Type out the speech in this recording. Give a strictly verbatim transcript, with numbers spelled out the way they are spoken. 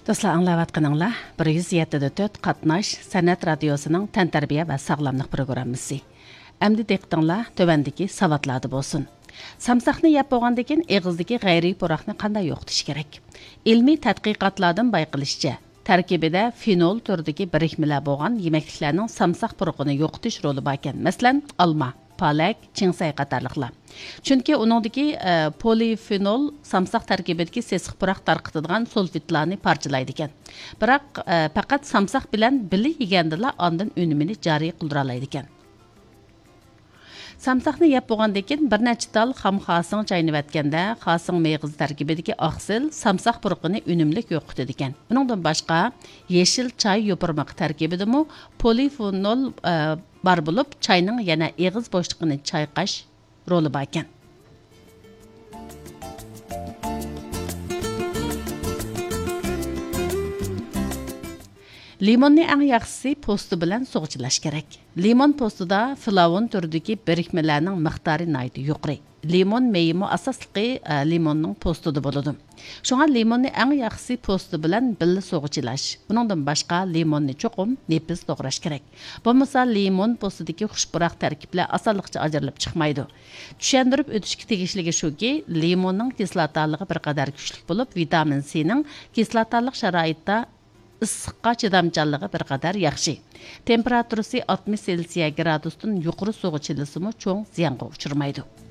Dostlar, anlayatqanыңlar bir yuz yetti nöqta to'rt Qatnash San'at radiosining tantarbiya va sog'lomlik programmasi. Endi diqqatinglar tövəndəki savatlarda bo'lsin. Samsaqni yap bo'lgandan keyin eg'izdagi g'ayriy puraqni qanday yo'qotish kerak? Ilmiy tadqiqotlardan bayqilishicha, tarkibida fenol turidagi birikmalar bo'lgan yemekliklarning samsaq purug'ini yo'qotish roli bor ekan. Masalan, olma, palak, chingsay qatorliqlar. Chunki uningdagi e, polifenol samsaq tarkibidagi sesiq puraq tarqatadigan sulfitlarni parchalaydi ekan. Biroq e, faqat samsaq bilan birga yegandila ondan unumini joriy qildira oladi ekan. Samsaqni yap bo'lgandan keyin bir necha tal xam xasing chaynayotganda xasing meg'iz tarkibidagi oqsil samsaq purug'ini unumlik yo'qotadi ekan. Buningdan boshqa yeshil choy yopirmoq tarkibidami polifenol e, bar bo'lib, choyning yana eg'iz bo'shliqini chayqash roli bor ekan. Limonni eng yaxshisi po'sti bilan sug'chilash kerak. Limon postida flavon turidagi birikmalarning miqdori nihoyat yuqori. Limon meyimi asosliqi limonning postida bo'ladi. Shunga limonni eng yaxshisi po'sti bilan birga sug'chilash. Buningdan boshqa limonni cho'qim nepis to'g'rash kerak. Bo'lmasa limon postidagi xushpuraq tarkiblar osonlikcha ajralib chiqmaydi. Tushuntirib o'tishga tegishligi shuki, limonning kislotaligi bir qadar kuchli bo'lib, vitamin C ning kislotalik sharoitda issiqqa chidamchanligi bir qadar yaxshi. Temperaturasi oltmish selsiya gradusdan yuqori sug'chilisimi cho'ng ziyonga uchirmaydi.